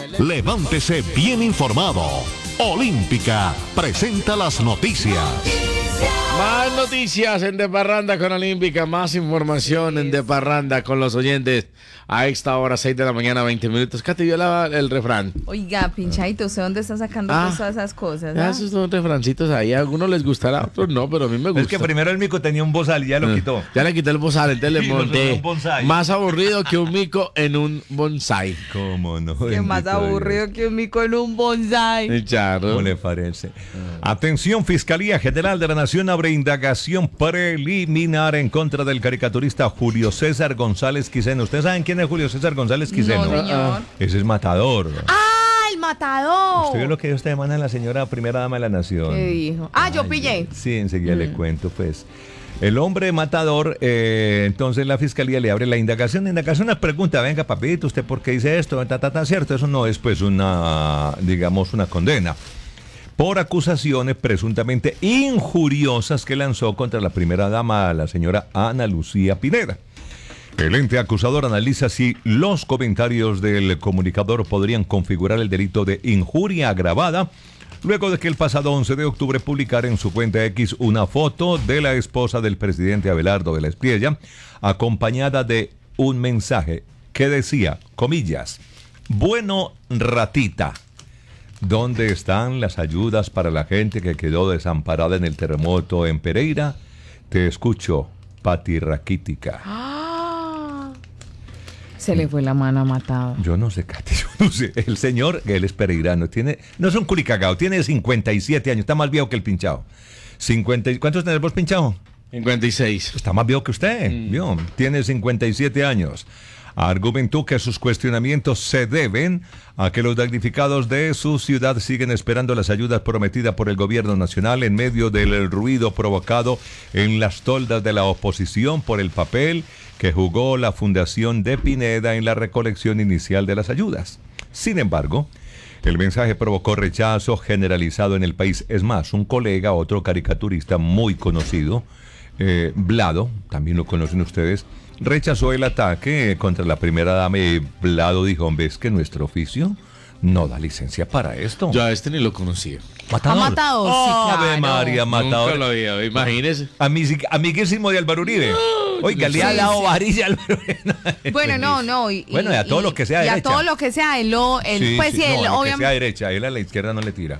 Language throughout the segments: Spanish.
Levántese bien informado. Olímpica presenta las noticias. Más noticias en De Parranda con Olímpica, más información en De Parranda con los oyentes a esta hora, 6 de la mañana, 20 minutos. Katy, vio el refrán. Oiga, pinchadito, ¿usted dónde está sacando todas esas cosas? Esos son refrancitos ahí, a algunos les gustará, a otros no, pero a mí me gusta. Es que primero el mico tenía un bozal y ya lo quitó. Ya le quité el bozal, entonces le monté. Un más aburrido que un mico en un bonsai. ¿Cómo no? Que más aburrido que un mico en un bonsai. ¿Cómo le parece? Atención, Fiscalía General de la Nación abre indagación preliminar en contra del caricaturista Julio César González Quiseno. ¿Ustedes saben quién es Julio César González Quiseno? No, señor. Ese es Matador. ¡Ah, el Matador! ¿Usted vio lo que dio esta semana la señora primera dama de la Nación? ¿Qué dijo? Yo pillé. Sí, enseguida le cuento, pues. El hombre Matador, entonces la fiscalía le abre la indagación. La indagación es pregunta, venga papito, ¿usted por qué dice esto? Cierto, eso no es pues una condena por acusaciones presuntamente injuriosas que lanzó contra la primera dama, la señora Ana Lucía Pineda. El ente acusador analiza si los comentarios del comunicador podrían configurar el delito de injuria agravada, luego de que el pasado 11 de octubre publicara en su cuenta X una foto de la esposa del presidente Abelardo de la Espriella, acompañada de un mensaje que decía, comillas, bueno, ratita, ¿dónde están las ayudas para la gente que quedó desamparada en el terremoto en Pereira? Te escucho, Pati Raquítica. Se le fue la mano a Matador. Yo no sé, Katy, yo no sé. El señor, él es pereirano, no es un culicagao, tiene 57 años, está más viejo que el pinchado. ¿Cuántos tenés vos, pinchado? 56. Está más viejo que usted, ¿vio? Tiene 57 años. Argumentó que sus cuestionamientos se deben a que los damnificados de su ciudad siguen esperando las ayudas prometidas por el gobierno nacional en medio del ruido provocado en las toldas de la oposición por el papel que jugó la Fundación de Pineda en la recolección inicial de las ayudas. Sin embargo, el mensaje provocó rechazo generalizado en el país. Es más, un colega, otro caricaturista muy conocido, Vlado, también lo conocen ustedes, rechazó el ataque contra la primera dama y Vlado dijo, ¿ves que nuestro oficio no da licencia para esto? Yo a este ni lo conocía. ¿Matador? ¿Ha matado? Sí, claro. Ave María, Matador. Nunca lo había, imagínese. Amiguísimo de Álvaro Uribe. Oiga, le ha dado varilla al Bueno, no. Bueno, y a todo lo que sea derecha. Y a todo lo que sea, él obviamente. Que sea derecha, él a la izquierda no le tira.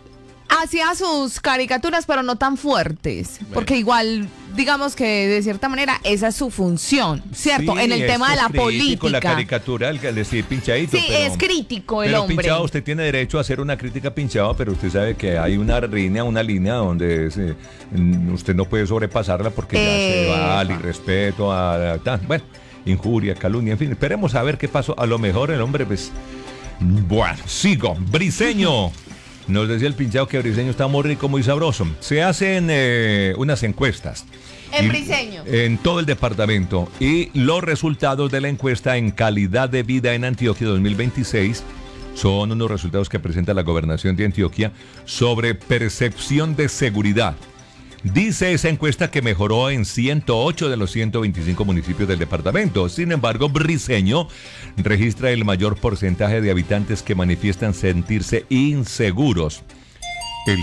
Hacía sus caricaturas, pero no tan fuertes. Bueno. Porque igual, digamos que de cierta manera esa es su función, ¿cierto? Sí, en el tema de la política. La caricatura, el decir pinchadito. Sí, pero, es crítico el hombre. Pinchado, usted tiene derecho a hacer una crítica pinchado, pero usted sabe que hay una línea donde usted no puede sobrepasarla porque ya se va al irrespeto, bueno, injuria, calumnia, en fin. Esperemos a ver qué pasó. A lo mejor el hombre, pues. Bueno, sigo. Briseño. Nos decía el pinchado que Briseño está muy rico, muy sabroso. Se hacen unas encuestas. En Briseño. En todo el departamento. Y los resultados de la encuesta en calidad de vida en Antioquia 2026 son unos resultados que presenta la gobernación de Antioquia sobre percepción de seguridad. Dice esa encuesta que mejoró en 108 de los 125 municipios del departamento. Sin embargo, Briseño registra el mayor porcentaje de habitantes que manifiestan sentirse inseguros, el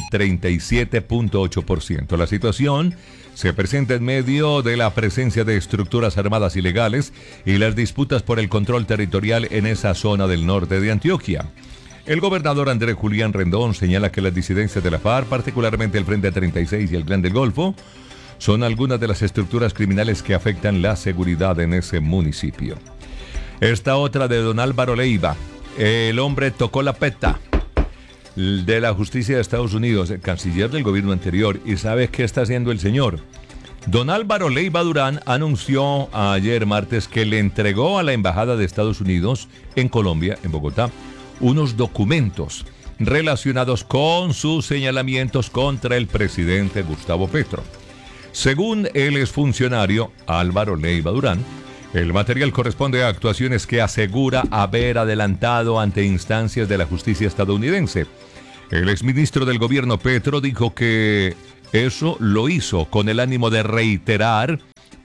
37.8%. La situación se presenta en medio de la presencia de estructuras armadas ilegales y las disputas por el control territorial en esa zona del norte de Antioquia. El gobernador Andrés Julián Rendón señala que las disidencias de la FARC, particularmente el Frente 36 y el Clan del Golfo, son algunas de las estructuras criminales que afectan la seguridad en ese municipio. Esta otra de don Álvaro Leiva. El hombre tocó la peta de la justicia de Estados Unidos, el canciller del gobierno anterior. ¿Y sabe qué está haciendo el señor? Don Álvaro Leiva Durán anunció ayer martes que le entregó a la Embajada de Estados Unidos en Colombia, en Bogotá, unos documentos relacionados con sus señalamientos contra el presidente Gustavo Petro. Según el exfuncionario Álvaro Leiva Durán, el material corresponde a actuaciones que asegura haber adelantado ante instancias de la justicia estadounidense. El exministro del gobierno Petro dijo que eso lo hizo con el ánimo de reiterar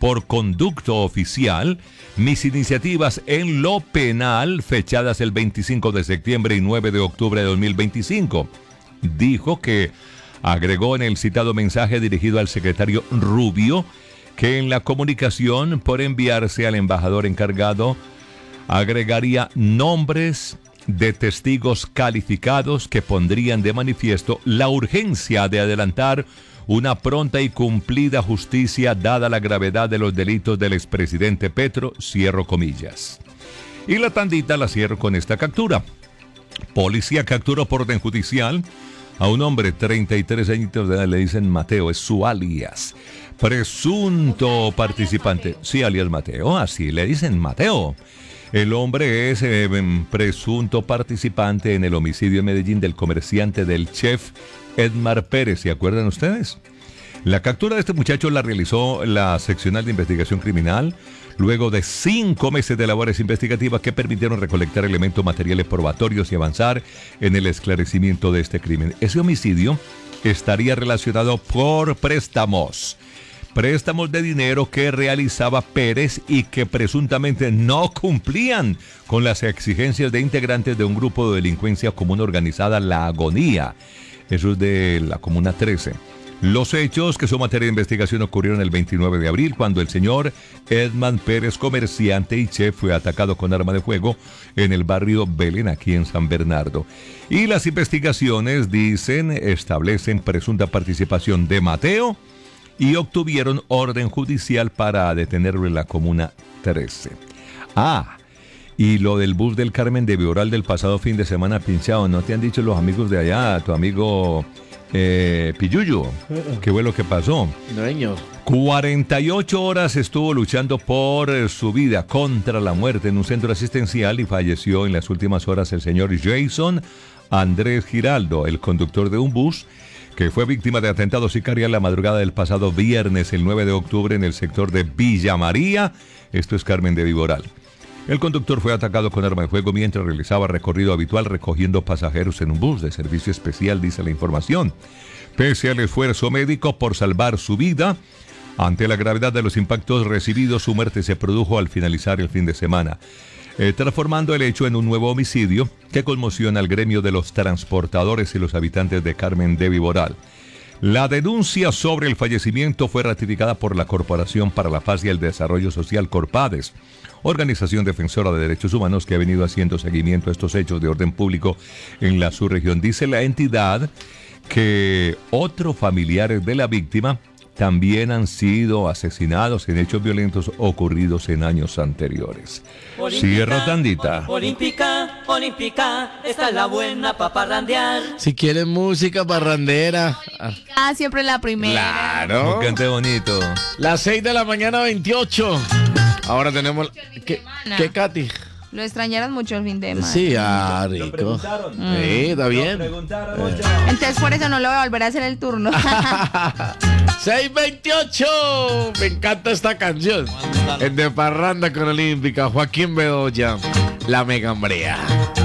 por conducto oficial mis iniciativas en lo penal fechadas el 25 de septiembre y 9 de octubre de 2025. Dijo que agregó en el citado mensaje dirigido al secretario Rubio que en la comunicación por enviarse al embajador encargado agregaría nombres de testigos calificados que pondrían de manifiesto la urgencia de adelantar una pronta y cumplida justicia dada la gravedad de los delitos del expresidente Petro, cierro comillas. Y la tandita la cierro con esta captura. Policía capturó por orden judicial a un hombre, 33 añitos de edad, le dicen Mateo, es su alias. Presunto participante, sí, alias Mateo, así le dicen Mateo. El hombre es presunto participante en el homicidio en Medellín del comerciante del chef Edmar Pérez, ¿se acuerdan ustedes? La captura de este muchacho la realizó la seccional de investigación criminal luego de 5 meses de labores investigativas que permitieron recolectar elementos materiales probatorios y avanzar en el esclarecimiento de este crimen. Ese homicidio estaría relacionado por préstamos de dinero que realizaba Pérez y que presuntamente no cumplían con las exigencias de integrantes de un grupo de delincuencia común organizada, La Agonía. Eso es de la Comuna 13. Los hechos, que son materia de investigación, ocurrieron el 29 de abril, cuando el señor Edman Pérez, comerciante y chef, fue atacado con arma de fuego en el barrio Belén, aquí en San Bernardo. Y las investigaciones, establecen presunta participación de Mateo y obtuvieron orden judicial para detenerlo en la Comuna 13. Y lo del bus del Carmen de Viboral del pasado fin de semana pinchado, ¿no te han dicho los amigos de allá, tu amigo Piyuyo? ¿Qué fue lo que pasó? No, señor. 48 horas estuvo luchando por su vida contra la muerte en un centro asistencial y falleció en las últimas horas el señor Jason Andrés Giraldo, el conductor de un bus que fue víctima de atentado sicarial la madrugada del pasado viernes, el 9 de octubre, en el sector de Villa María. Esto es Carmen de Viboral. El conductor fue atacado con arma de fuego mientras realizaba recorrido habitual recogiendo pasajeros en un bus de servicio especial, dice la información. Pese al esfuerzo médico por salvar su vida, ante la gravedad de los impactos recibidos, su muerte se produjo al finalizar el fin de semana, transformando el hecho en un nuevo homicidio que conmociona al gremio de los transportadores y los habitantes de Carmen de Viboral. La denuncia sobre el fallecimiento fue ratificada por la Corporación para la Paz y el Desarrollo Social, Corpades, organización defensora de derechos humanos que ha venido haciendo seguimiento a estos hechos de orden público en la subregión. Dice la entidad que otros familiares de la víctima también han sido asesinados en hechos violentos ocurridos en años anteriores. Cierro tandita. Olímpica, olímpica, esta es la buena pa' parrandear. Si quieren música parrandera. Siempre la primera. Claro. Cante bonito. Las 6 de la mañana, 28. Ahora tenemos... ¿Qué, Katy? Lo extrañaron mucho el fin de semana. Sí, rico. Sí, está bien. Entonces por eso no lo voy a volver a hacer el turno. 6:28. Me encanta esta canción. En De Parranda con Olímpica, Joaquín Bedoya, La Megambrea.